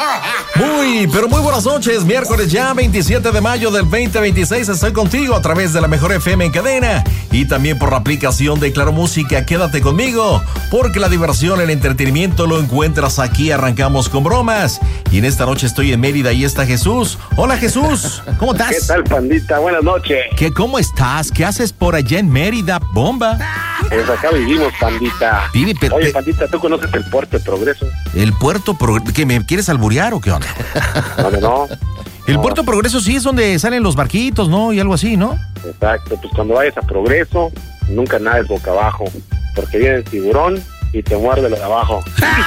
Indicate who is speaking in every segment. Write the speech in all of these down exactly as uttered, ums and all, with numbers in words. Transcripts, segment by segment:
Speaker 1: Muy, pero muy buenas noches. Miércoles ya, veintisiete de mayo del veinte veintiséis. Estoy contigo a través de la Mejor F M en cadena y también por la aplicación de Claro Música. Quédate conmigo, porque la diversión, el entretenimiento lo encuentras aquí. Arrancamos con bromas. Y en esta noche estoy en Mérida y está Jesús. Hola, Jesús. ¿Cómo estás?
Speaker 2: ¿Qué tal, pandita? Buenas noches.
Speaker 1: ¿Qué, cómo estás? ¿Qué haces por allá en Mérida, bomba?
Speaker 2: Pues acá vivimos, pandita.
Speaker 1: Vive, pero,
Speaker 2: Oye,
Speaker 1: te...
Speaker 2: pandita, ¿tú conoces el Puerto de Progreso?
Speaker 1: ¿El Puerto Progreso? ¿Qué, me quieres alburear o qué onda?
Speaker 2: No, no, no.
Speaker 1: El
Speaker 2: no.
Speaker 1: Puerto Progreso sí es donde salen los barquitos, ¿no? Y algo así, ¿no?
Speaker 2: Exacto, pues cuando vayas a Progreso, nunca nades boca abajo, porque viene el tiburón y te muerde lo de abajo.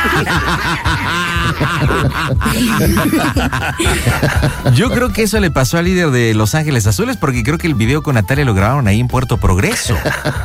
Speaker 1: Yo creo que eso le pasó al líder de Los Ángeles Azules, porque creo que el video con Natalia lo grabaron ahí en Puerto Progreso.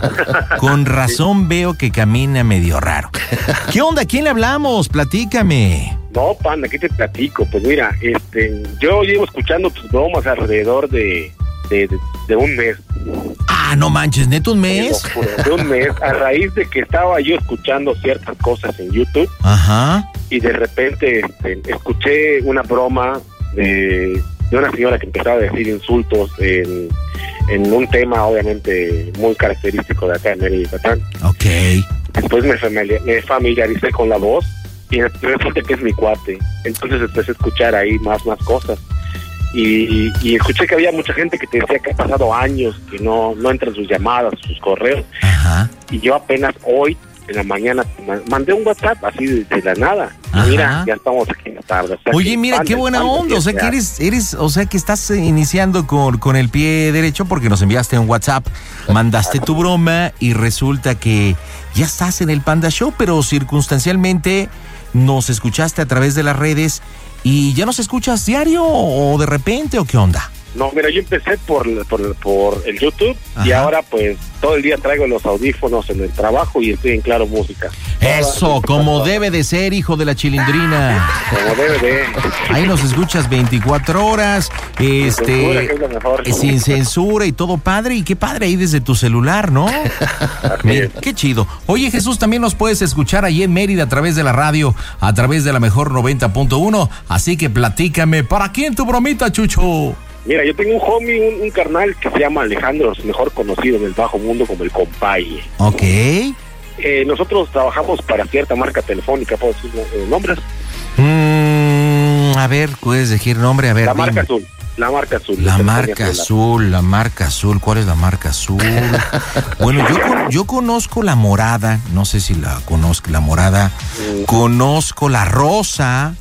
Speaker 1: Con razón veo que camina medio raro. ¿Qué onda? ¿A quién le hablamos? Platícame.
Speaker 2: No, panda, ¿qué te platico? Pues mira, este, yo llevo escuchando tus bromas alrededor de, de, de, de un mes.
Speaker 1: Ah, no manches, ¿neto un mes?
Speaker 2: De un mes, a raíz de que estaba yo escuchando ciertas cosas en YouTube.
Speaker 1: Ajá.
Speaker 2: Y de repente este, escuché una broma de, de una señora que empezaba a decir insultos en, en un tema obviamente muy característico de acá en Mérida, Yucatán.
Speaker 1: Ok.
Speaker 2: Después me, familiar, me familiaricé con la voz y resulta que es mi cuate. Entonces empecé a escuchar ahí más, más cosas. Y, y, y escuché que había mucha gente que te decía que ha pasado años que no, no entran sus llamadas, sus correos.
Speaker 1: Ajá.
Speaker 2: Y yo apenas hoy en la mañana mandé un WhatsApp así de, de la nada.
Speaker 1: Ajá.
Speaker 2: Mira, ya estamos aquí en la tarde. O sea,
Speaker 1: Oye, mira,
Speaker 2: fan
Speaker 1: qué
Speaker 2: del
Speaker 1: buena
Speaker 2: fan
Speaker 1: onda. O sea, que eres, eres, o sea, que estás iniciando con, con el pie derecho porque nos enviaste un WhatsApp, mandaste tu broma y resulta que ya estás en el Panda Show, pero circunstancialmente nos escuchaste a través de las redes y ya nos escuchas diario o de repente o qué onda.
Speaker 2: No, mira, yo empecé por, por, por el YouTube. Ajá. Y ahora pues todo el día traigo los audífonos en el trabajo y estoy en Claro Música.
Speaker 1: Eso, como debe de ser, hijo de la chilindrina.
Speaker 2: Como debe de.
Speaker 1: Ahí nos escuchas veinticuatro horas, este,
Speaker 2: sin censura, que es lo mejor.
Speaker 1: Sin censura y todo padre, y qué padre ahí desde tu celular, ¿no? Mira, qué chido. Oye, Jesús, también nos puedes escuchar ahí en Mérida a través de la radio, a través de la Mejor noventa punto uno, así que platícame, ¿para quién tu bromita, Chucho?
Speaker 2: Mira, yo tengo un homie, un, un carnal que se llama Alejandro, mejor conocido en el bajo mundo como el Compay.
Speaker 1: Ok.
Speaker 2: Eh, nosotros trabajamos para cierta marca telefónica, ¿puedo decir eh, nombres?
Speaker 1: Mm, a ver, puedes decir nombre, a ver.
Speaker 2: La
Speaker 1: dime.
Speaker 2: marca azul. La marca azul.
Speaker 1: La marca azul, la marca azul. ¿Cuál es la marca azul? Bueno, yo, con, yo conozco la morada, no sé si la conozco, la morada. Mm. Conozco la rosa,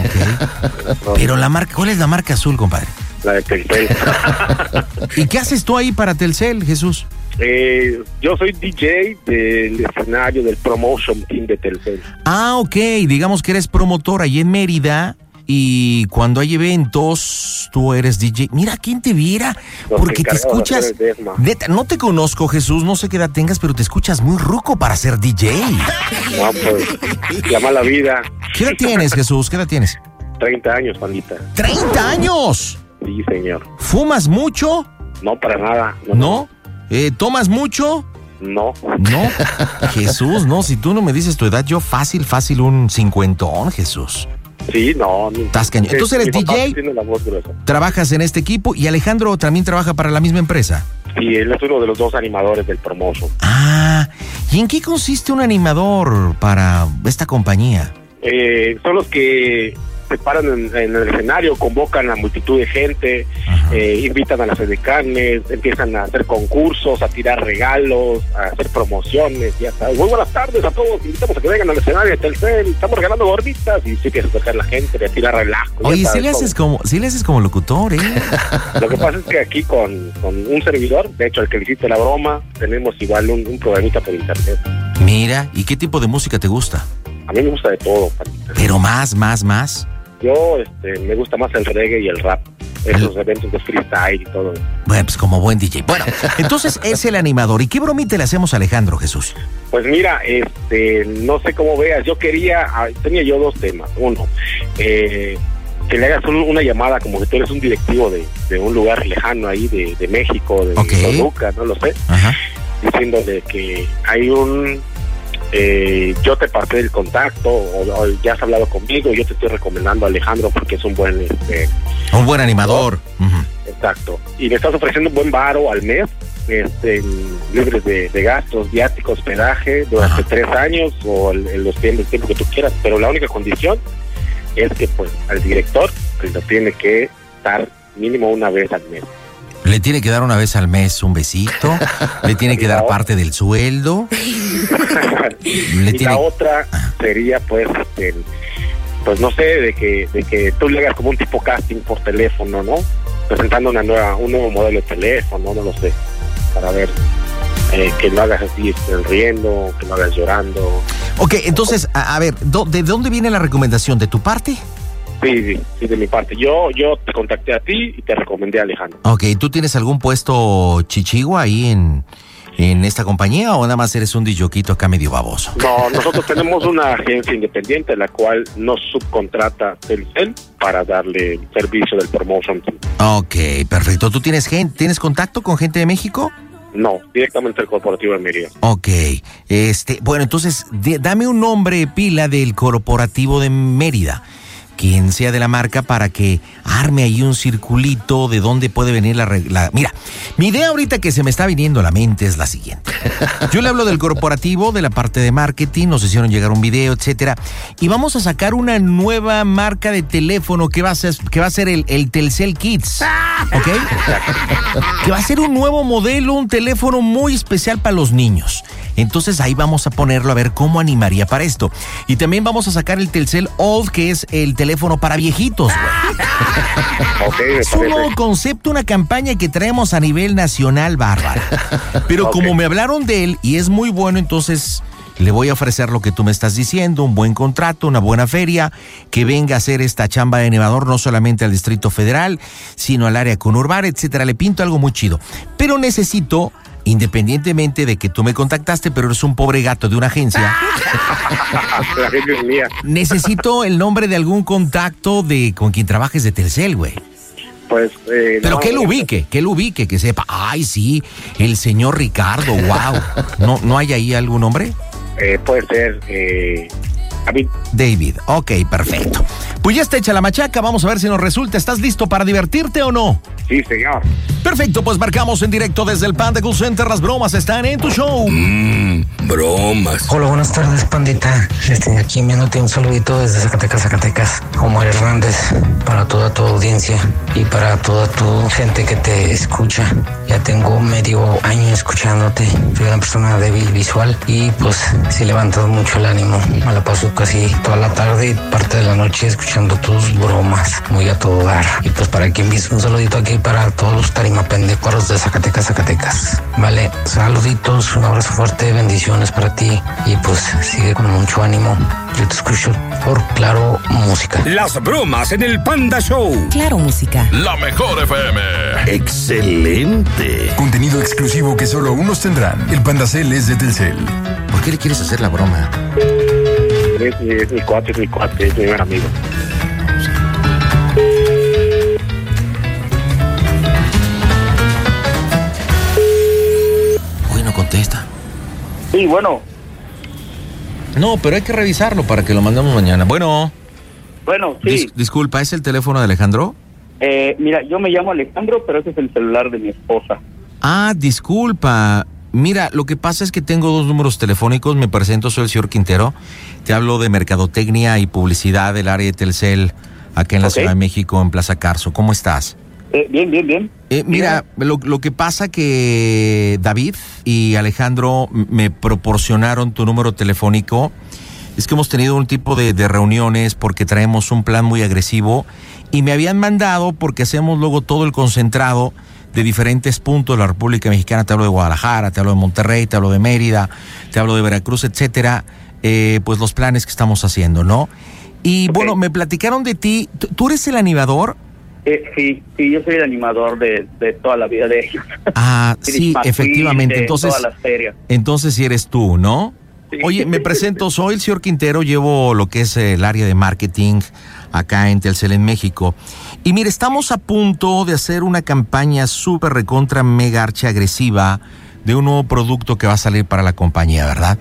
Speaker 1: ok. Pero la marca, ¿cuál es la marca azul, compadre?
Speaker 2: La de Telcel.
Speaker 1: ¿Y qué haces tú ahí para Telcel, Jesús?
Speaker 2: Eh, yo soy D J del escenario del promotion team de Telcel.
Speaker 1: Ah, ok, digamos que eres promotor ahí en Mérida y cuando hay eventos tú eres D J. Mira, ¿quién te viera? Porque te escuchas... Neta, no te conozco, Jesús, no sé qué edad tengas, pero te escuchas muy ruco para ser D J.
Speaker 2: No, pues, la mala vida.
Speaker 1: ¿Qué edad tienes, Jesús? ¿Qué edad tienes?
Speaker 2: treinta años, pandita.
Speaker 1: ¿treinta años?
Speaker 2: Sí, señor.
Speaker 1: ¿Fumas mucho?
Speaker 2: No, para nada.
Speaker 1: ¿No? ¿No? Eh, ¿Tomas mucho?
Speaker 2: No.
Speaker 1: No. Jesús, no, si tú no me dices tu edad, yo fácil, fácil un cincuentón, Jesús.
Speaker 2: Sí, no.
Speaker 1: Estás cañón. Entonces eres D J, trabajas en este equipo y Alejandro también trabaja para la misma empresa.
Speaker 2: Sí, él es uno de los dos animadores del promotion.
Speaker 1: Ah, ¿y en qué consiste un animador para esta compañía?
Speaker 2: Eh, son los que se paran en, en el escenario, convocan a multitud de gente, eh, invitan a las edecanes, empiezan a hacer concursos, a tirar regalos, a hacer promociones, ya sabes. Muy buenas tardes a todos, invitamos a que vengan al escenario de Telcel, estamos regalando gorditas, y sí que se toca la gente, le tira relajo.
Speaker 1: Oye, si ¿sí le haces como, sí le haces como locutor, ¿eh?
Speaker 2: Lo que pasa es que aquí con, con un servidor, de hecho al que le hiciste la broma, tenemos igual un, un programita por internet.
Speaker 1: Mira, ¿y qué tipo de música te gusta?
Speaker 2: A mí me gusta de todo, Patita.
Speaker 1: Pero más, más, más.
Speaker 2: Yo, este, me gusta más el reggae y el rap. Esos el... eventos de freestyle y todo.
Speaker 1: Bueno, pues como buen D J. Bueno, entonces es el animador. ¿Y qué bromita le hacemos a Alejandro, Jesús?
Speaker 2: Pues mira, este, no sé cómo veas. Yo quería, tenía yo dos temas. Uno, eh, que le hagas un, una llamada como que tú eres un directivo de, de un lugar lejano ahí, de, de México, de
Speaker 1: okay.
Speaker 2: Toluca, no lo sé.
Speaker 1: Ajá.
Speaker 2: Diciéndole que hay un... eh, yo te pasé el contacto o, o ya has hablado conmigo, yo te estoy recomendando a Alejandro porque es un buen... Este,
Speaker 1: un buen animador. Uh-huh.
Speaker 2: Exacto. Y me estás ofreciendo un buen varo al mes, este, libres de, de gastos, viáticos, hospedaje, durante Ajá. tres años o el, el, los tiempos, el tiempo que tú quieras, pero la única condición es que pues al director pues, lo tiene que dar mínimo una vez al mes.
Speaker 1: Le tiene que dar una vez al mes un besito, le tiene que dar parte del sueldo.
Speaker 2: le y tiene... la otra sería pues, este, pues no sé, de que, de que tú le hagas como un tipo casting por teléfono, ¿no? Presentando una nueva, un nuevo modelo de teléfono, no lo sé, para ver eh, que lo hagas así riendo, que lo hagas llorando.
Speaker 1: Ok, entonces, a, a ver, ¿de dónde viene la recomendación? ¿De tu parte?
Speaker 2: Sí, sí, sí, de mi parte. Yo yo te contacté a ti y te recomendé a Alejandro.
Speaker 1: Ok, ¿tú tienes algún puesto chichigua ahí en, en esta compañía o nada más eres un disjoquito acá medio baboso?
Speaker 2: No, nosotros tenemos una agencia independiente la cual nos subcontrata Telcel para darle el servicio del promotion.
Speaker 1: Ok, perfecto. ¿Tú tienes gente, tienes contacto con gente de México?
Speaker 2: No, directamente el corporativo de Mérida.
Speaker 1: Ok, este, bueno, entonces de, dame un nombre pila del corporativo de Mérida, quien sea de la marca, para que arme ahí un circulito de dónde puede venir la, la... Mira, mi idea ahorita que se me está viniendo a la mente es la siguiente. Yo le hablo del corporativo, de la parte de marketing, nos hicieron llegar un video, etcétera, y vamos a sacar una nueva marca de teléfono que va a ser, que va a ser el, el Telcel Kids, ¿ok? Que va a ser un nuevo modelo, un teléfono muy especial para los niños. Entonces ahí vamos a ponerlo a ver cómo animaría para esto. Y también vamos a sacar el Telcel Old, que es el teléfono para viejitos, güey.
Speaker 2: Okay,
Speaker 1: es un nuevo concepto, una campaña que traemos a nivel nacional, bárbara. Pero okay. Como me hablaron de él y es muy bueno, entonces le voy a ofrecer lo que tú me estás diciendo, un buen contrato, una buena feria, que venga a hacer esta chamba de animador no solamente al Distrito Federal, sino al área conurbana, etcétera. Le pinto algo muy chido. Pero necesito... Independientemente de que tú me contactaste, pero eres un pobre gato de una agencia.
Speaker 2: La gente es mía.
Speaker 1: Necesito el nombre de algún contacto de con quien trabajes de Telcel, güey.
Speaker 2: Pues, eh,
Speaker 1: pero
Speaker 2: no,
Speaker 1: que lo ubique, que lo ubique, que sepa. Ay, sí, el señor Ricardo, wow. ¿No, no hay ahí algún nombre?
Speaker 2: Eh, puede ser, eh, David.
Speaker 1: David, ok, perfecto. Pues ya está hecha la machaca, vamos a ver si nos resulta. ¿Estás listo para divertirte o no?
Speaker 2: Sí, señor.
Speaker 1: Perfecto, pues marcamos en directo desde el Panda Cool Center. Las bromas están en tu show.
Speaker 3: Mmm, bromas.
Speaker 4: Hola, buenas tardes, pandita. Estoy aquí enviándote un saludito desde Zacatecas, Zacatecas. Omar Hernández, para toda tu audiencia y para toda tu gente que te escucha. Ya tengo medio año escuchándote. Soy una persona débil visual y pues sí levantas mucho el ánimo. Me la paso casi toda la tarde y parte de la noche escuchando tus bromas. Muy a todo dar. Y pues para que envíes un saludito aquí para todos los tarimapendecoros de Zacatecas, Zacatecas. Vale, saluditos, un abrazo fuerte, bendiciones para ti y pues sigue con mucho ánimo. Yo te escucho por Claro Música.
Speaker 3: Las bromas en el Panda Show.
Speaker 5: Claro Música.
Speaker 6: La mejor F M.
Speaker 3: Excelente.
Speaker 6: Contenido exclusivo que solo unos tendrán. El Pandacel es de Telcel.
Speaker 1: ¿Por qué le quieres hacer la broma?
Speaker 2: Es, es mi cuate, es mi cuate, es mi buen amigo.
Speaker 1: Uy, no contesta.
Speaker 2: Sí, bueno.
Speaker 1: No, pero hay que revisarlo para que lo mandemos mañana. Bueno.
Speaker 2: Bueno, sí.
Speaker 1: Dis- disculpa, ¿es el teléfono de Alejandro?
Speaker 2: Eh, mira, yo me llamo Alejandro, pero ese es el celular de mi esposa.
Speaker 1: Ah, disculpa. Mira, lo que pasa es que tengo dos números telefónicos. Me presento, soy el señor Quintero. Te hablo de mercadotecnia y publicidad del área de Telcel, acá en la
Speaker 2: Okay.
Speaker 1: Ciudad de México, en Plaza Carso. ¿Cómo estás?
Speaker 2: Eh, bien, bien, bien.
Speaker 1: Eh, mira, lo, lo que pasa que David y Alejandro me proporcionaron tu número telefónico. Es que hemos tenido un tipo de, de reuniones porque traemos un plan muy agresivo y me habían mandado porque hacemos luego todo el concentrado de diferentes puntos de la República Mexicana. Te hablo de Guadalajara, te hablo de Monterrey, te hablo de Mérida, te hablo de Veracruz, etcétera. Eh, pues los planes que estamos haciendo, ¿no? Y
Speaker 2: Okay.
Speaker 1: bueno, me platicaron de ti. ¿Tú, tú eres el animador?
Speaker 2: Eh, sí, sí, yo soy el animador de, de toda la vida de ellos.
Speaker 1: Ah, sí, efectivamente. Entonces,
Speaker 2: todas las ferias.
Speaker 1: entonces sí eres tú, ¿no?
Speaker 2: Sí.
Speaker 1: Oye, me presento, soy el señor Quintero, llevo lo que es el área de marketing acá en Telcel en México. Y mire, estamos a punto de hacer una campaña súper recontra mega archi agresiva de un nuevo producto que va a salir para la compañía, ¿verdad?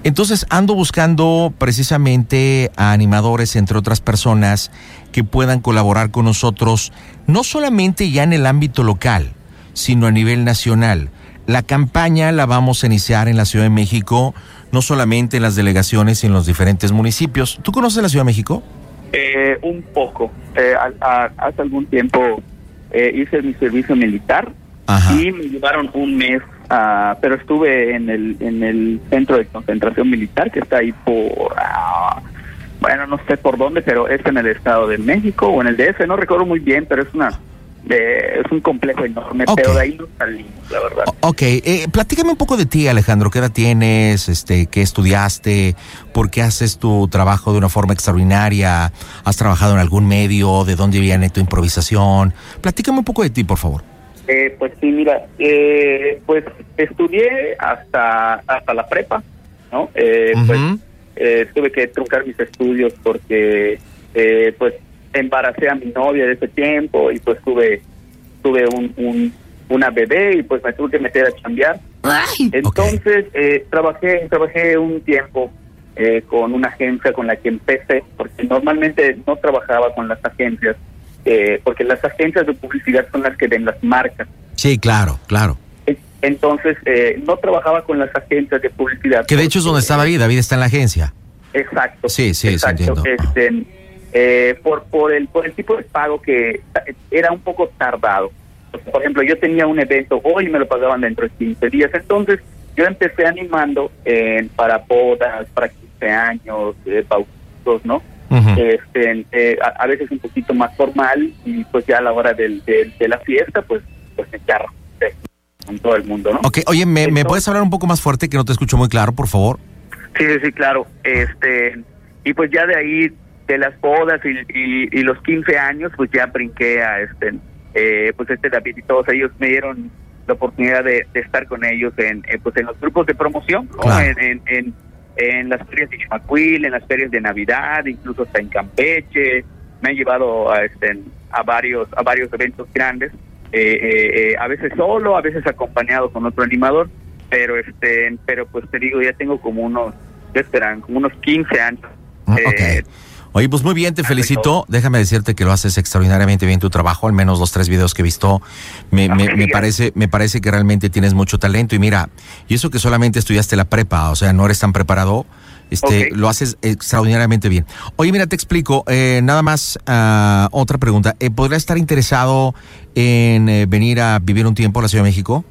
Speaker 1: Entonces ando buscando precisamente a animadores, entre otras personas, que puedan colaborar con nosotros, no solamente ya en el ámbito local, sino a nivel nacional. La campaña la vamos a iniciar en la Ciudad de México, no solamente en las delegaciones, sino en los diferentes municipios. ¿Tú conoces la Ciudad de México?
Speaker 5: Eh, un poco. Eh, a, a, hace algún tiempo eh, hice mi servicio militar. Ajá. Y me llevaron un mes, uh, pero estuve en el en el centro de concentración militar que está ahí por, uh, bueno, no sé por dónde, pero es en el Estado de México o en el D F, no recuerdo muy bien, pero es una eh, es un complejo enorme, okay. Pero de ahí no salimos, la verdad. O- ok, eh, platícame un poco de ti, Alejandro. ¿Qué edad tienes? Este, ¿qué estudiaste? ¿Por qué haces tu trabajo de una forma extraordinaria? ¿Has trabajado en algún medio? ¿De dónde viene tu improvisación? Platícame un poco de ti, por favor. Eh, pues sí, mira, eh, pues estudié hasta hasta la prepa, ¿no? Eh, uh-huh. Pues eh, tuve que truncar mis estudios porque eh, pues embaracé a mi novia de ese tiempo y pues tuve tuve un, un una bebé y pues me tuve que meter a chambear. Ay, Entonces okay. eh, trabajé trabajé un tiempo eh, con una agencia con la que empecé, porque normalmente no trabajaba con las agencias. Eh, porque las agencias de publicidad son las que ven las marcas.
Speaker 1: Sí, claro, claro.
Speaker 5: Entonces, eh, no trabajaba con las agencias de publicidad.
Speaker 1: Que de hecho es donde está David, David está en la agencia.
Speaker 5: Exacto.
Speaker 1: Sí, sí,
Speaker 5: exacto.
Speaker 1: sí,
Speaker 5: este, eh, por, por, el, por el tipo de pago que era un poco tardado. Por ejemplo, yo tenía un evento hoy y me lo pagaban dentro de quince días. Entonces, yo empecé animando eh, para bodas, para quince años, eh, bautizos, ¿no? Uh-huh. Este, eh, a, a veces un poquito más formal y pues ya a la hora del, del, de la fiesta pues pues me charro eh, con todo el mundo, ¿no?
Speaker 1: Ok, oye, ¿me, Entonces, ¿me puedes hablar un poco más fuerte que no te escucho muy claro, por favor?
Speaker 5: Sí, sí, sí, claro. Este, y pues ya de ahí, de las bodas y, y, y los quince años, pues ya brinqué a este, eh, pues este David y todos ellos me dieron la oportunidad de, de estar con ellos en, en pues en los grupos de promoción, ¿no? Claro. en, en, en en las ferias de Ixmaquil, en las ferias de Navidad, incluso hasta en Campeche. Me han llevado a este a varios a varios eventos grandes, eh, eh, eh, a veces solo, a veces acompañado con otro animador, pero este pero pues te digo, ya tengo como unos, ¿qué esperan? Como unos quince años.
Speaker 1: Okay. Eh, Oye, pues muy bien, te felicito. Déjame decirte que lo haces extraordinariamente bien tu trabajo, al menos los tres videos que he visto. Me, me, me parece me parece que realmente tienes mucho talento. Y mira, y eso que solamente estudiaste la prepa, o sea, no eres tan preparado, este, okay. Lo haces extraordinariamente bien. Oye, mira, te explico, eh, nada más uh, otra pregunta. Eh, ¿Podrías estar interesado en eh, venir a vivir un tiempo a la Ciudad de México?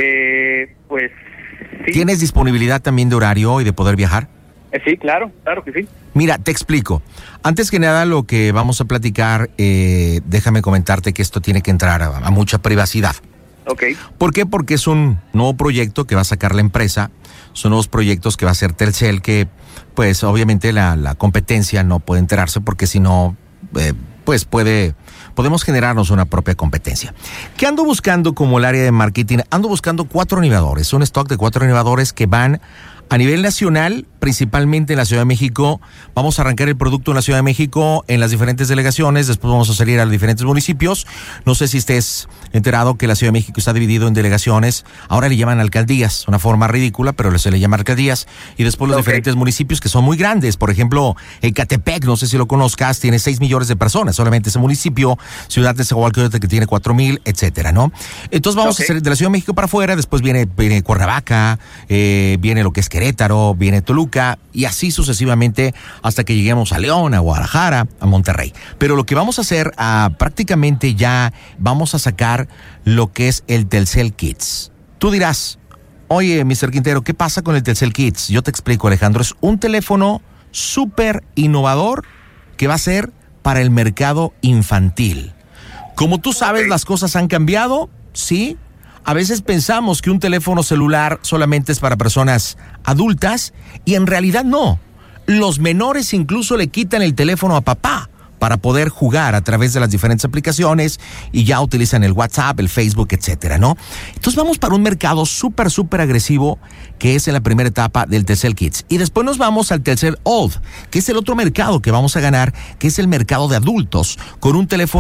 Speaker 5: Eh, pues sí.
Speaker 1: ¿Tienes disponibilidad también de horario y de poder viajar?
Speaker 5: Eh, sí, claro, claro que sí.
Speaker 1: Mira, te explico. Antes que nada, lo que vamos a platicar, eh, déjame comentarte que esto tiene que entrar a, a mucha privacidad.
Speaker 5: Ok.
Speaker 1: ¿Por qué? Porque es un nuevo proyecto que va a sacar la empresa. Son nuevos proyectos que va a hacer Telcel, que pues obviamente la, la competencia no puede enterarse porque si no, eh, pues puede... podemos generarnos una propia competencia. ¿Qué ando buscando como el área de marketing? Ando buscando cuatro animadores, un stock de cuatro animadores que van a nivel nacional, principalmente en la Ciudad de México. Vamos a arrancar el producto en la Ciudad de México, en las diferentes delegaciones, después vamos a salir a los diferentes municipios. No sé si estés enterado que la Ciudad de México está dividido en delegaciones, ahora le llaman alcaldías, una forma ridícula, pero se le llama alcaldías, y después los okay. diferentes municipios que son muy grandes. Por ejemplo, Ecatepec, no sé si lo conozcas, tiene seis millones de personas, solamente ese municipio. Ciudad de Zahualcóyotl, que tiene cuatro mil, etcétera, ¿no? Entonces vamos okay. a hacer de la Ciudad de México para afuera, después viene, viene Cuernavaca, eh, viene lo que es Querétaro, viene Toluca, y así sucesivamente hasta que lleguemos a León, a Guadalajara, a Monterrey. Pero lo que vamos a hacer, uh, prácticamente ya vamos a sacar lo que es el Telcel Kids. Tú dirás, oye, mister Quintero, ¿qué pasa con el Telcel Kids? Yo te explico, Alejandro. Es un teléfono súper innovador que va a ser para el mercado infantil. Como tú sabes, okay. las cosas han cambiado, ¿sí? A veces pensamos que un teléfono celular solamente es para personas adultas y en realidad no. Los menores incluso le quitan el teléfono a papá para poder jugar a través de las diferentes aplicaciones y ya utilizan el WhatsApp, el Facebook, etcétera, ¿no? Entonces vamos para un mercado súper, súper agresivo que es en la primera etapa del Telcel Kids. Y después nos vamos al Telcel Old, que es el otro mercado que vamos a ganar, que es el mercado de adultos, con un teléfono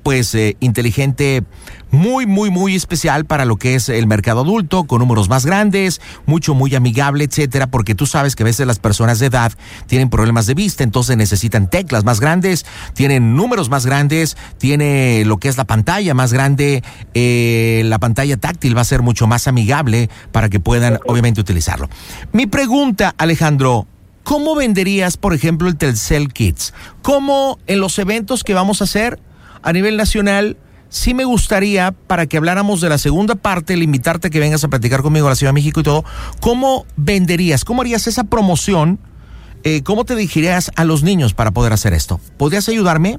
Speaker 1: pues eh, inteligente, muy, muy, muy especial para lo que es el mercado adulto, con números más grandes, mucho, muy amigable, etcétera, porque tú sabes que a veces las personas de edad tienen problemas de vista, entonces necesitan teclas más grandes, tienen números más grandes, tiene lo que es la pantalla más grande, eh, la pantalla táctil va a ser mucho más amigable para que puedan, obviamente, utilizarlo. Mi pregunta, Alejandro, ¿cómo venderías, por ejemplo, el Telcel Kids? ¿Cómo en los eventos que vamos a hacer a nivel nacional? Sí me gustaría, para que habláramos de la segunda parte, el invitarte a que vengas a platicar conmigo a la Ciudad de México y todo, ¿cómo venderías? ¿Cómo harías esa promoción? Eh, ¿Cómo te dirigirías a los niños para poder hacer esto? ¿Podrías ayudarme?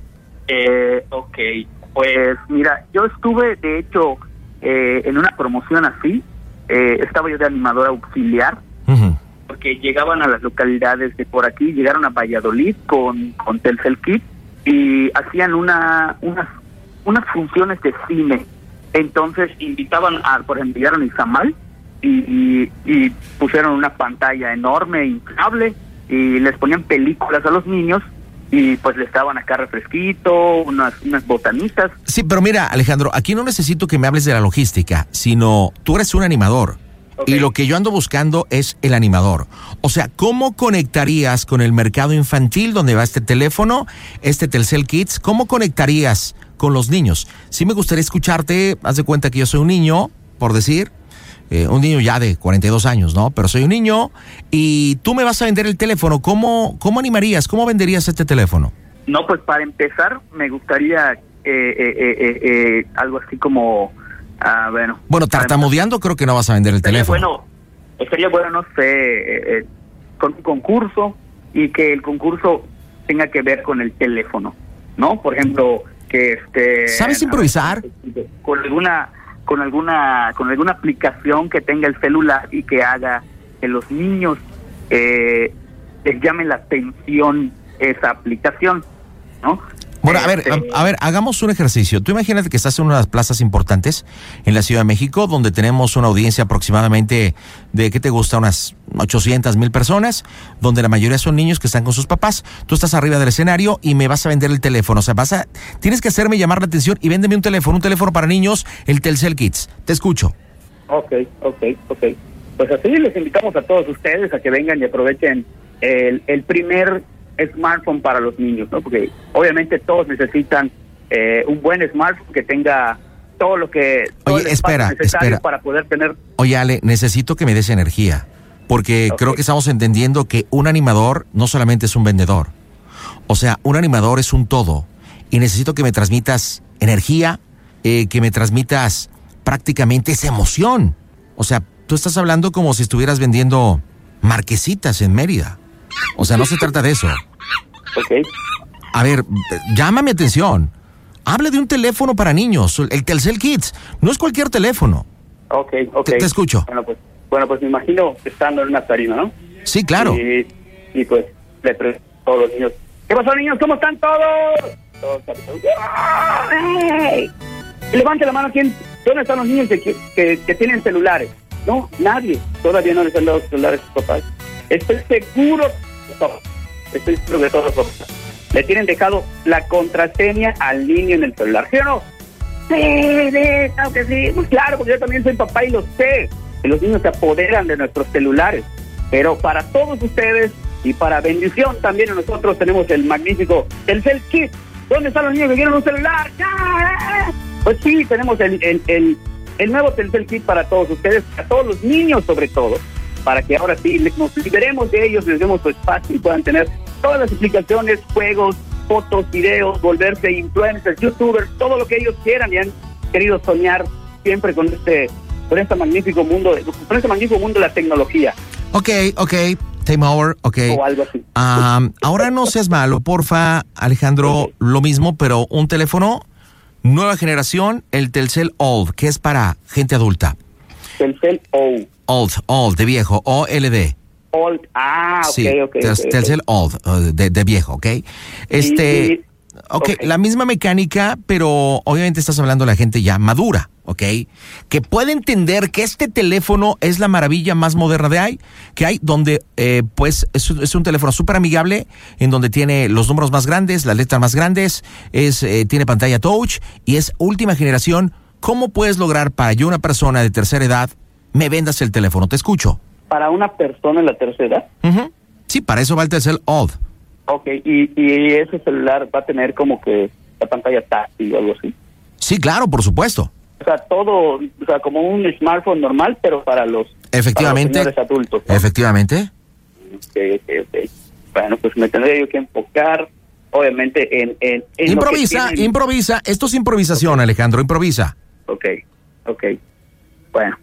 Speaker 5: Eh, ok, pues mira, yo estuve, de hecho, eh, en una promoción así, eh, estaba yo de animador auxiliar, uh-huh. porque llegaban a las localidades de por aquí, llegaron a Valladolid con, con Telcel Kids y hacían una unas unas funciones de cine. Entonces invitaban a, por ejemplo, llegaron a Izamal y, y, y pusieron una pantalla enorme, inflable, y les ponían películas a los niños y pues les daban acá refresquito, unas, unas botanitas.
Speaker 1: Sí, pero mira, Alejandro, aquí no necesito que me hables de la logística, sino tú eres un animador. Okay. Y lo que yo ando buscando es el animador. O sea, ¿cómo conectarías con el mercado infantil donde va este teléfono, este Telcel Kids? ¿Cómo conectarías con los niños? Sí me gustaría escucharte. Haz de cuenta que yo soy un niño, por decir, eh, un niño ya de cuarenta y dos años, ¿no? Pero soy un niño y tú me vas a vender el teléfono. ¿Cómo, cómo animarías? ¿Cómo venderías este teléfono?
Speaker 5: No, pues para empezar me gustaría eh, eh, eh, eh, algo así como... Ah, bueno,
Speaker 1: bueno, tartamudeando creo que no vas a vender el teléfono.
Speaker 5: Bueno, sería bueno, no sé, eh, eh, con un concurso y que el concurso tenga que ver con el teléfono, ¿no? Por ejemplo, que este...
Speaker 1: ¿Sabes improvisar?
Speaker 5: Con alguna, con alguna, con alguna aplicación que tenga el celular y que haga que los niños eh, les llame la atención esa aplicación, ¿no?
Speaker 1: Bueno, a ver, a, a ver, hagamos un ejercicio. Tú imagínate que estás en una de las plazas importantes en la Ciudad de México, donde tenemos una audiencia aproximadamente de, ¿qué te gusta? Unas ochocientas mil personas, donde la mayoría son niños que están con sus papás. Tú estás arriba del escenario y me vas a vender el teléfono. O sea, vas a, tienes que hacerme llamar la atención y véndeme un teléfono, un teléfono para niños, el Telcel Kids. Te escucho.
Speaker 5: Ok, ok, ok. Pues así les invitamos a todos ustedes a que vengan y aprovechen el, el primer smartphone para los niños, ¿no? Porque obviamente todos necesitan eh, un buen smartphone que tenga todo lo que todo
Speaker 1: Oye,
Speaker 5: el
Speaker 1: espera,
Speaker 5: necesario
Speaker 1: espera.
Speaker 5: para poder tener.
Speaker 1: Oye, Ale, necesito que me des energía, porque okay. creo que estamos entendiendo que un animador no solamente es un vendedor. O sea, un animador es un todo, y necesito que me transmitas energía, eh, que me transmitas prácticamente esa emoción. O sea, tú estás hablando como si estuvieras vendiendo marquesitas en Mérida. O sea, no se trata de eso.
Speaker 5: Ok.
Speaker 1: A ver, llama mi atención. Hable de un teléfono para niños, el Telcel Kids. No es cualquier teléfono.
Speaker 5: Ok, ok.
Speaker 1: Te, te escucho.
Speaker 5: Bueno, pues, bueno, pues me imagino estando en una tarima, ¿no?
Speaker 1: Sí, claro.
Speaker 5: Y, y pues le pregunto a todos los niños. ¿Qué pasó, niños? ¿Cómo están todos? Todos. ¡Hey! Levante la mano. ¿Quién? ¿Dónde están los niños que, que, que tienen celulares? No, nadie. Todavía no les han dado celulares a sus papás. Estoy seguro, estoy seguro que todos los papás le tienen dejado la contraseña al niño en el celular, ¿sí o no? Sí, sí, claro que sí. Pues claro, porque yo también soy papá y lo sé. Que los niños se apoderan de nuestros celulares. Pero para todos ustedes y para bendición también nosotros tenemos el magnífico Telcel Kids. ¿Dónde están los niños que quieren un celular? Pues sí, tenemos el, el, el, el nuevo Telcel Kids para todos ustedes, para todos los niños sobre todo, para que ahora sí nos liberemos de ellos, les demos su espacio y puedan tener todas las aplicaciones, juegos, fotos, videos, volverse influencers, youtubers, todo lo que ellos quieran y han querido soñar siempre con este, con este magnífico mundo, con este magnífico mundo de la tecnología.
Speaker 1: Ok, ok, time over, ok.
Speaker 5: O algo así.
Speaker 1: Um, ahora no seas malo, porfa, Alejandro, okay. Lo mismo, pero un teléfono, nueva generación, el Telcel Old, que es para gente adulta.
Speaker 5: Telcel Old.
Speaker 1: Old, old, de viejo, O L D.
Speaker 5: Old, ah, ok,
Speaker 1: sí,
Speaker 5: ok.
Speaker 1: Tel-
Speaker 5: okay,
Speaker 1: Telcel
Speaker 5: okay.
Speaker 1: Old, uh, de, de viejo, ¿ok? Este,
Speaker 5: y, y,
Speaker 1: okay,
Speaker 5: ok,
Speaker 1: la misma mecánica, pero obviamente estás hablando de la gente ya madura. ¿ok? Que puede entender que este teléfono es la maravilla más moderna de hay, que hay, donde eh, pues es, es un teléfono súper amigable, en donde tiene los números más grandes, las letras más grandes, es eh, tiene pantalla touch y es última generación. ¿Cómo puedes lograr para yo, una persona de tercera edad, me vendas el teléfono? Te escucho.
Speaker 5: ¿Para una persona de la tercera edad?
Speaker 1: Uh-huh. Sí, para eso va el Telcel Old.
Speaker 5: Ok, y, y ese celular va a tener como que la pantalla táctil o algo así.
Speaker 1: Sí, claro, por supuesto.
Speaker 5: O sea, todo, o sea, como un smartphone normal, pero para los,
Speaker 1: Efectivamente.
Speaker 5: para los señores adultos, ¿no?
Speaker 1: Efectivamente.
Speaker 5: Okay, okay, okay. Bueno, pues me tendría yo que enfocar, obviamente, en... en, en
Speaker 1: improvisa,
Speaker 5: lo que tienen...
Speaker 1: improvisa. Esto es improvisación, okay. Alejandro, improvisa.
Speaker 5: Ok, ok. Bueno,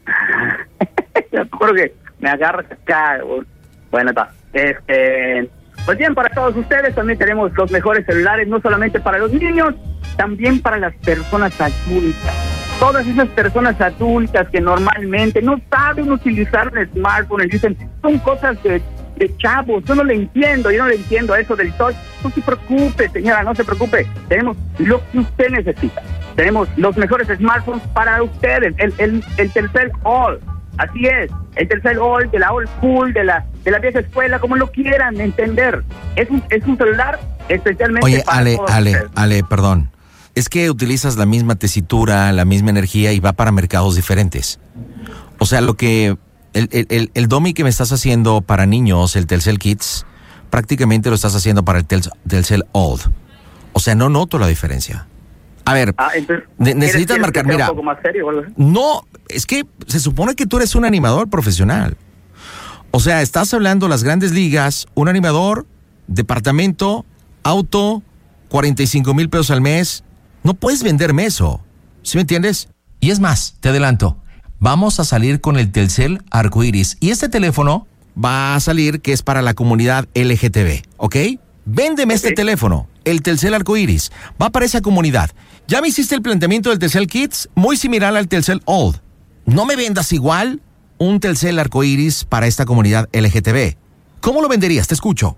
Speaker 5: yo creo que me agarra acá. Bueno, está. Este... Pues bien, para todos ustedes también tenemos los mejores celulares, no solamente para los niños, también para las personas adultas. Todas esas personas adultas que normalmente no saben utilizar un smartphone y dicen, son cosas de, de chavos, yo no le entiendo, yo no le entiendo eso del touch. No se preocupe, señora, no se preocupe. Tenemos lo que usted necesita. Tenemos los mejores smartphones para ustedes, el, el, el Telcel All. Así es, el Telcel Old, de la Old School, de la de la vieja escuela, como lo quieran entender. Es un, es un celular especialmente
Speaker 1: Oye,
Speaker 5: para
Speaker 1: Ale,
Speaker 5: todos
Speaker 1: Ale,
Speaker 5: ustedes.
Speaker 1: Ale, perdón. Es que utilizas la misma tesitura, la misma energía y va para mercados diferentes. O sea, lo que... El, el, el, el domi que me estás haciendo para niños, el Telcel Kids, prácticamente lo estás haciendo para el tel, Telcel Old. O sea, no noto la diferencia. A ver,
Speaker 5: Ah, entonces,
Speaker 1: ne- necesitas
Speaker 5: ¿quieres
Speaker 1: marcar,
Speaker 5: que sea
Speaker 1: mira...
Speaker 5: un poco más serio o algo así?
Speaker 1: No, es que se supone que tú eres un animador profesional. O sea, estás hablando las grandes ligas, un animador, departamento, auto, cuarenta y cinco mil pesos al mes. No puedes venderme eso. ¿Sí me entiendes? Y es más, te adelanto, vamos a salir con el Telcel Arcoiris. Y este teléfono va a salir que es para la comunidad L G T B, ¿ok? Véndeme este
Speaker 5: Ok.
Speaker 1: teléfono, el Telcel Arcoiris. Va para esa comunidad. Ya me hiciste el planteamiento del Telcel Kids, muy similar al Telcel Old. No me vendas igual un Telcel Arcoiris para esta comunidad L G T B. ¿Cómo lo venderías? Te escucho.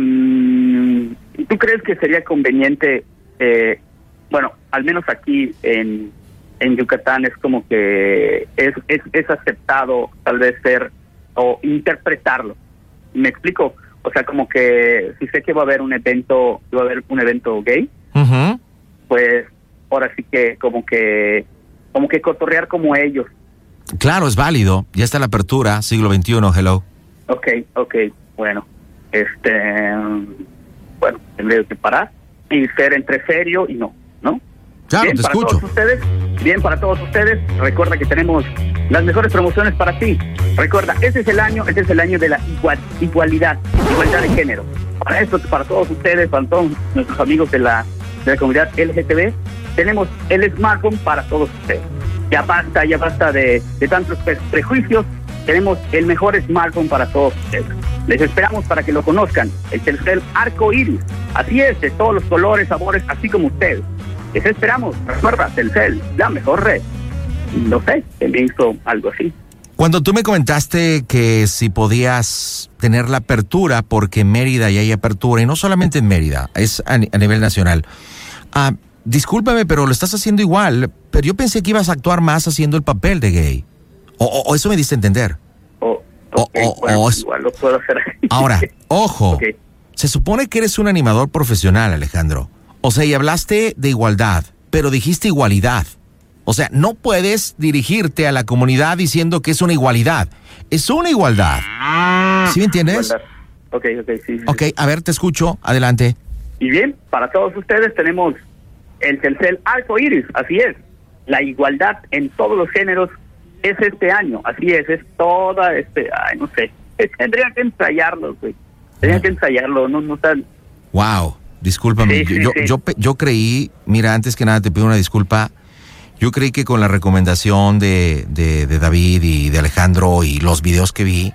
Speaker 5: Mm, ¿Tú crees que sería conveniente, eh, bueno, al menos aquí en, en Yucatán es como que es, es, es aceptado tal vez ser o interpretarlo? ¿Me explico? O sea, como que si sé que va a haber un evento, va a haber un evento gay,
Speaker 1: Uh-huh.
Speaker 5: pues ahora sí que como que como que cotorrear como ellos.
Speaker 1: Claro, es válido. Ya está la apertura, siglo veintiuno, hello.
Speaker 5: Ok, ok, bueno, este, bueno, tendré que parar y ser entre serio y no, ¿no?
Speaker 1: Claro,
Speaker 5: bien
Speaker 1: te
Speaker 5: para
Speaker 1: escucho.
Speaker 5: todos ustedes, bien para todos ustedes. Recuerda que tenemos las mejores promociones para ti. Recuerda, este es el año, este es el año de la igual, igualdad, igualdad de género. Para esto, para todos ustedes, para todos nuestros amigos de la de la comunidad L G T B, tenemos el smartphone para todos ustedes. Ya basta, ya basta de, de tantos pre- prejuicios. Tenemos el mejor smartphone para todos ustedes. Les esperamos para que lo conozcan. El Telcel Arcoiris. Así es, de todos los colores, sabores, así como ustedes. Les esperamos. Recuerda, Telcel, la mejor red. No sé, también hizo algo así.
Speaker 1: Cuando tú me comentaste que si podías tener la apertura, porque en Mérida ya hay apertura, y no solamente en Mérida, es a, a nivel nacional. Ah, discúlpame, pero lo estás haciendo igual, pero yo pensé que ibas a actuar más haciendo el papel de gay. O, o, o eso me diste a entender.
Speaker 5: Oh,
Speaker 1: O-
Speaker 5: okay,
Speaker 1: o-
Speaker 5: bueno,
Speaker 1: o es-
Speaker 5: igual lo puedo hacer.
Speaker 1: Ahora, ojo,
Speaker 5: Ok.
Speaker 1: se supone que eres un animador profesional, Alejandro. O sea, y hablaste de igualdad, pero dijiste igualdad. O sea, no puedes dirigirte a la comunidad diciendo que es una igualdad. Es una igualdad. ¿Sí me entiendes?
Speaker 5: Igualdad. Ok, ok, sí, sí.
Speaker 1: Ok, a ver, te escucho. Adelante.
Speaker 5: Y bien, para todos ustedes tenemos el Telcel Arcoiris, así es. La igualdad en todos los géneros es este año, así es, es toda este, ay, no sé, tendrían que ensayarlo, güey. Tendrían que ensayarlo, no, no tan...
Speaker 1: Wow, discúlpame.
Speaker 5: Sí, sí,
Speaker 1: yo,
Speaker 5: sí.
Speaker 1: yo, yo, yo creí, mira, antes que nada te pido una disculpa. Yo creí que con la recomendación de, de, de David y de Alejandro y los videos que vi,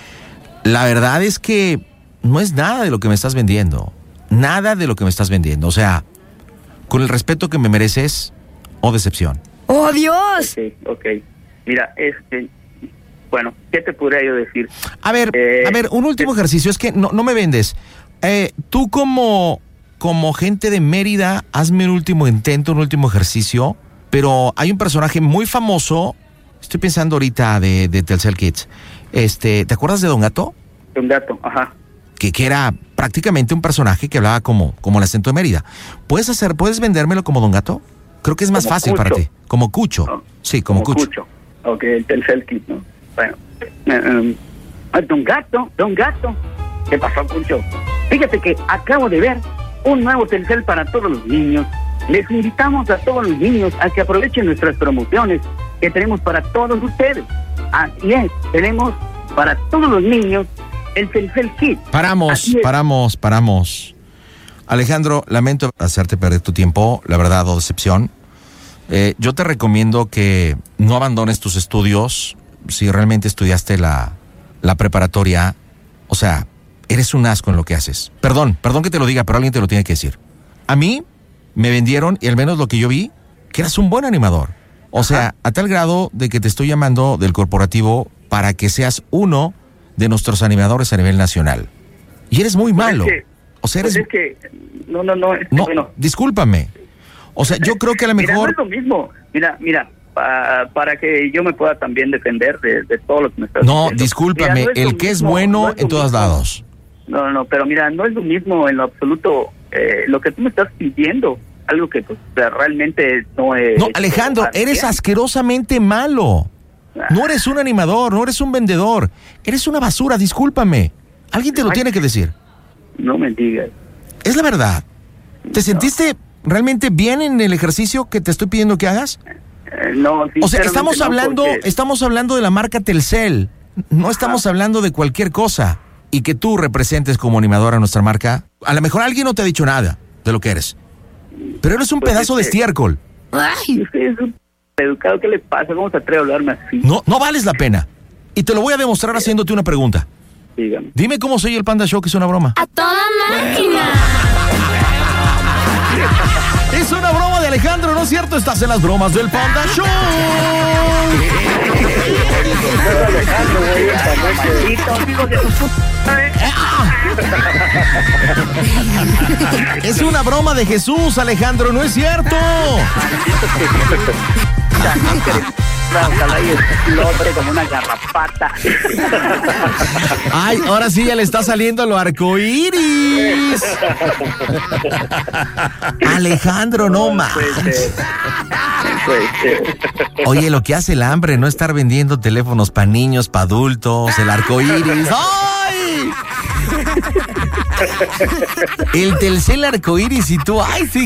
Speaker 1: la verdad es que no es nada de lo que me estás vendiendo. Nada de lo que me estás vendiendo. O sea, con el respeto que me mereces, o decepción.
Speaker 7: ¡Oh, Dios!
Speaker 5: Ok, ok. Mira, este, bueno, ¿qué te podría yo decir?
Speaker 1: A ver,
Speaker 5: Eh,
Speaker 1: a ver, un último ejercicio. Es que no, no me vendes. Eh, tú como, como gente de Mérida, hazme un último intento, un último ejercicio pero hay un personaje muy famoso, estoy pensando ahorita de, de Telcel Kids. Este, ¿te acuerdas de Don Gato?
Speaker 5: Don Gato, ajá.
Speaker 1: Que, que era prácticamente un personaje que hablaba como, como el acento de Mérida. ¿Puedes hacer, puedes vendérmelo como Don Gato? Creo que es más
Speaker 5: Como
Speaker 1: fácil
Speaker 5: Cucho.
Speaker 1: para ti. Como Cucho.
Speaker 5: Oh,
Speaker 1: Sí, como,
Speaker 5: como
Speaker 1: Cucho.
Speaker 5: Cucho. Ok, el Telcel Kid, ¿no? Bueno. Eh, eh, don Gato, Don Gato. ¿Qué pasó, Cucho? Fíjate que acabo de ver un nuevo Telcel para todos los niños. Les invitamos a todos los niños a que aprovechen nuestras promociones que tenemos para todos ustedes. Así es, tenemos para todos los niños el Telcel Kid.
Speaker 1: Paramos, paramos, paramos. Alejandro, lamento hacerte perder tu tiempo, la verdad, o decepción. Eh, yo te recomiendo que no abandones tus estudios si realmente estudiaste la, la preparatoria. O sea, eres un asco en lo que haces. Perdón, perdón que te lo diga, pero alguien te lo tiene que decir. A mí me vendieron, y al menos lo que yo vi, que eras un buen animador. O sea, Ajá. a tal grado de que te estoy llamando del corporativo para que seas uno de nuestros animadores a nivel nacional. Y eres muy malo.
Speaker 5: Pues es que,
Speaker 1: o sea, eres...
Speaker 5: pues es que, no, no, no. Es que,
Speaker 1: no,
Speaker 5: bueno.
Speaker 1: discúlpame. O sea, yo creo que a lo mejor...
Speaker 5: Mira, no es lo mismo. Mira, mira, pa, para que yo me pueda también defender de, de todo lo que me estás
Speaker 1: no,
Speaker 5: diciendo.
Speaker 1: Discúlpame,
Speaker 5: Mira, no es
Speaker 1: el
Speaker 5: lo
Speaker 1: que
Speaker 5: mismo,
Speaker 1: es bueno
Speaker 5: no es
Speaker 1: en todos
Speaker 5: mismo.
Speaker 1: lados.
Speaker 5: No, no, pero mira, no es lo mismo en lo absoluto eh, lo que tú me estás pidiendo. Algo que pues realmente no es...
Speaker 1: No, Alejandro, eres asquerosamente malo. No eres un animador, no eres un vendedor. Eres una basura, discúlpame. Alguien te lo
Speaker 5: Ay,
Speaker 1: tiene que decir.
Speaker 5: No me digas.
Speaker 1: Es la verdad. ¿Te
Speaker 5: No.
Speaker 1: sentiste realmente bien en el ejercicio que te estoy pidiendo que hagas?
Speaker 5: Eh, no,
Speaker 1: O sea, estamos
Speaker 5: no,
Speaker 1: hablando,
Speaker 5: porque-
Speaker 1: estamos hablando de la marca Telcel. No estamos hablando de cualquier cosa. Y que tú representes como animador a nuestra marca. A lo mejor alguien no te ha dicho nada de lo que eres. Pero eres un
Speaker 5: Pues
Speaker 1: pedazo
Speaker 5: es
Speaker 1: de
Speaker 5: que-
Speaker 1: estiércol.
Speaker 5: Y usted es un educado, ¿qué le pasa? ¿Cómo se atreve a hablarme así?
Speaker 1: No, no vales la pena. Y te lo voy a demostrar haciéndote una pregunta.
Speaker 5: Dígame.
Speaker 1: Dime cómo soy el Panda Show, que es una broma.
Speaker 7: ¡A toda máquina!
Speaker 1: Es una broma de Alejandro, ¿no es cierto? Estás en las bromas del Panda Show.
Speaker 5: Maldito, hijo de su puta, ¿eh?
Speaker 1: Es una broma de Jesús, Alejandro, ¿no es cierto?
Speaker 5: Ojalá y explote como una garrapata.
Speaker 1: Ay, ahora sí ya le está saliendo lo arcoíris. Alejandro, no más.
Speaker 5: Puede ser. Puede ser.
Speaker 1: Oye, lo que hace el hambre, no estar vendiendo teléfonos para niños, para adultos, el arcoíris. ¡Ay! El Telcel arcoíris y tú, ¡ay, sí!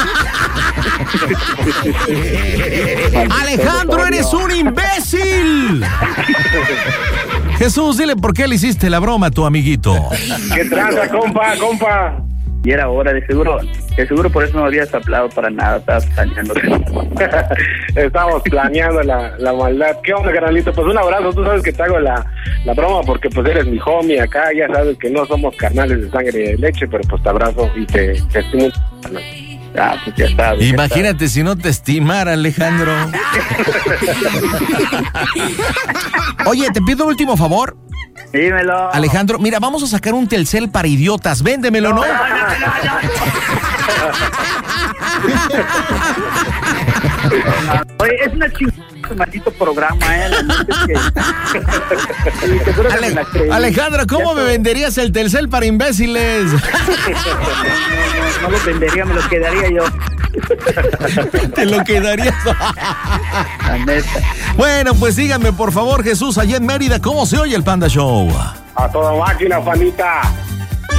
Speaker 1: Alejandro, eres un imbécil. Jesús, dile por qué le hiciste la broma a tu amiguito.
Speaker 2: ¿Qué tranza, compa, compa?
Speaker 5: Y era hora, de seguro, de seguro por eso no habías hablado para nada, estabas planeando.
Speaker 2: Estamos planeando la, la maldad. ¿Qué onda, carnalito? Pues un abrazo, tú sabes que te hago la, la broma porque pues eres mi homie acá, ya sabes que no somos carnales de sangre y de leche, pero pues te abrazo y te, te estimo.
Speaker 5: Ah, pues ya está. ya
Speaker 1: Imagínate si no te estimara, Alejandro. Oye, te pido un último favor.
Speaker 5: está. Dímelo.
Speaker 1: Alejandro, mira, vamos a sacar un Telcel para idiotas. Véndemelo, ¿no?
Speaker 5: Oye, es una chingada este maldito programa, ¿eh? La neta es que- Sí, seguro que
Speaker 1: Ale-
Speaker 5: me la creí.
Speaker 1: Alejandro, ¿cómo
Speaker 5: Ya
Speaker 1: me
Speaker 5: sé.
Speaker 1: venderías el Telcel para imbéciles?
Speaker 5: No, no, no lo vendería, me lo quedaría yo.
Speaker 1: Te lo quedarías.
Speaker 5: La neta.
Speaker 1: Bueno, pues díganme, por favor, Jesús, allá en Mérida, ¿cómo se oye el Panda Show?
Speaker 2: A toda máquina, Juanita.